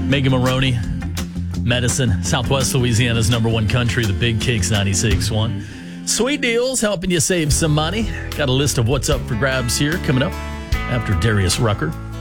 Megan Maroney, Medicine, Southwest Louisiana's number one country, the Big Kicks 96.1. Sweet deals helping you save some money. Got a list of what's up for grabs here coming up after Darius Rucker.